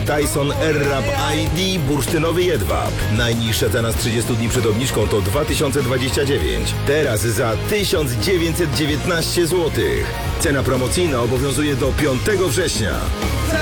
Dyson Airwrap ID bursztynowy jedwab. Najniższa cena z 30 dni przed obniżką to 2029. Teraz za 1919 zł. Cena promocyjna obowiązuje do 5 września.